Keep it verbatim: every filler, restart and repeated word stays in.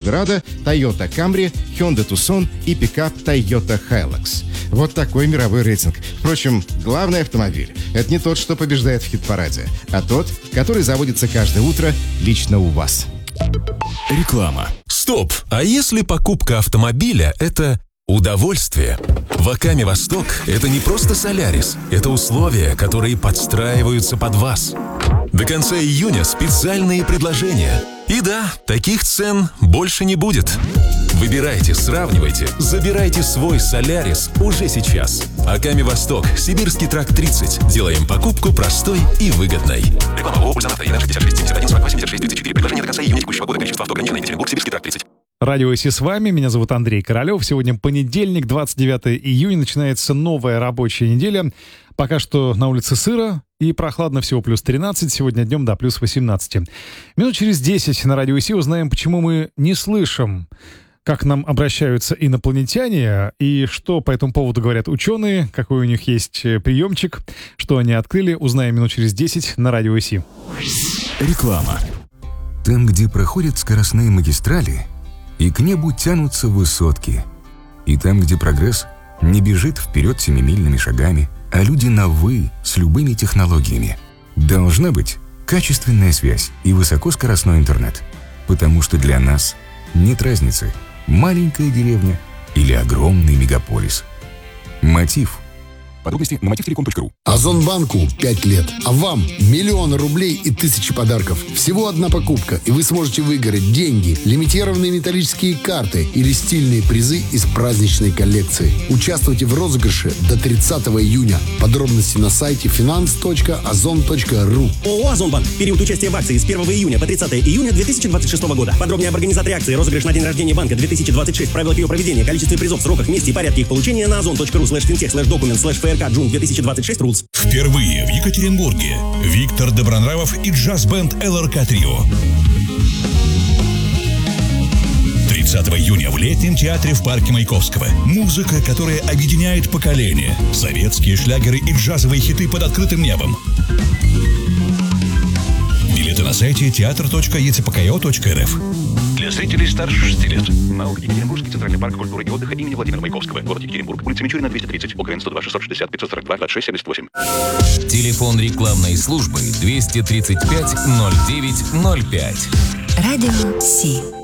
Eldorado, Toyota Camry, Hyundai Tucson и пикап Toyota Hilux. Вот такой мировой рейтинг. Впрочем, главный автомобиль – это не тот, что побеждает в хит-параде, а тот, который заводится каждое утро лично у вас. Реклама. Стоп! А если покупка автомобиля – это удовольствие? В Акаме Восток это не просто Солярис, это условия, которые подстраиваются под вас. До конца июня специальные предложения. И да, таких цен больше не будет. Выбирайте, сравнивайте, забирайте свой Солярис уже сейчас. Акаме Восток, Сибирский тракт тридцать. Делаем покупку простой и выгодной. Реклама ООО «Пульсонавто», ЕН шестьдесят шесть семьдесят один сорок восемь шесть тридцать четыре. Предложение до конца июня текущего года. Количество авто ограничено. Екатеринбург, Сибирский тракт тридцать. Радио ИСИ с вами, меня зовут Андрей Королёв. Сегодня понедельник, двадцать девятое июня, начинается новая рабочая неделя. Пока что на улице сыро и прохладно, всего плюс тринадцать, сегодня днем до плюс восемнадцать. Минут через десять на Радио ИСИ узнаем, почему мы не слышим, как нам обращаются инопланетяне и что по этому поводу говорят ученые, какой у них есть приемчик, что они открыли, узнаем минут через десять на Радио ИСИ. Реклама. Там, где проходят скоростные магистрали, и к небу тянутся высотки. И там, где прогресс не бежит вперед семимильными шагами, а люди на «вы» с любыми технологиями. Должна быть качественная связь и высокоскоростной интернет. Потому что для нас нет разницы, маленькая деревня или огромный мегаполис. Мотив. Подробности на мотив телеком точка ру. Озонбанку пять лет, а вам миллионы рублей и тысячи подарков. Всего одна покупка, и вы сможете выиграть деньги, лимитированные металлические карты или стильные призы из праздничной коллекции. Участвуйте в розыгрыше до тридцатого июня. Подробности на сайте финанс точка озон точка ру. ООО «Озонбанк». Период участия в акции с первого июня по тридцатое июня две тысячи двадцать шестого года. Подробнее об организаторе акции, розыгрыш на день рождения банка две тысячи двадцать шесть, правилах ее проведения, количестве призов, сроках, месте и порядке их получения на озон точка ру слэш финтех слэш документ слэш ФРК Джун две тысячи двадцать шесть рулс. Впервые в Екатеринбурге Виктор Добронравов и джаз-бенд эл эр ка Трио. тридцатого июня в Летнем театре в парке Маяковского. Музыка, которая объединяет поколения. Советские шлягеры и джазовые хиты под открытым небом. Билеты на сайте театр точка е цэ пэ ка о точка эр эф. Для зрителей старше шести лет. МАУ Екатеринбургский центральный парк культуры и отдыха имени Владимира Маяковского. Город Екатеринбург. Улица Мичурина, двести тридцать. ОКН сто два шестьсот шестьдесят пятьсот сорок два двадцать шесть семьдесят восемь. Телефон рекламной службы двести тридцать пять ноль девять ноль пять. Радио СИ.